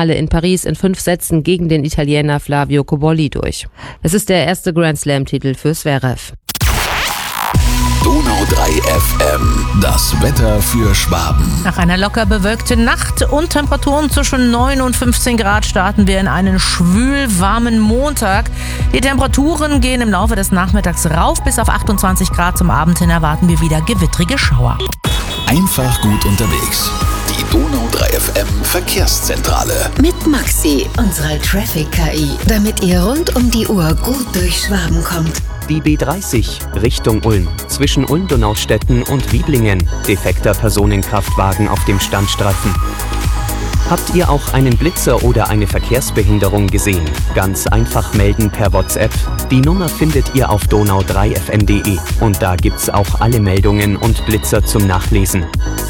Finale in Paris in 5 Sätzen gegen den Italiener Flavio Cobolli durch. Es ist der erste Grand Slam-Titel für Zverev. Donau 3 FM, das Wetter für Schwaben. Nach einer locker bewölkten Nacht und Temperaturen zwischen 9 und 15 Grad starten wir in einen schwül-warmen Montag. Die Temperaturen gehen im Laufe des Nachmittags rauf bis auf 28 Grad. Zum Abend hin erwarten wir wieder gewittrige Schauer. Einfach gut unterwegs. Die Donau 3 FM Verkehrszentrale. Mit Maxi, unserer Traffic-KI, damit ihr rund um die Uhr gut durch Schwaben kommt. Die B30 Richtung Ulm, zwischen Ulm-Donaustetten und Wiedlingen. Defekter Personenkraftwagen auf dem Standstreifen. Habt ihr auch einen Blitzer oder eine Verkehrsbehinderung gesehen? Ganz einfach melden per WhatsApp. Die Nummer findet ihr auf donau3fm.de und da gibt's auch alle Meldungen und Blitzer zum Nachlesen.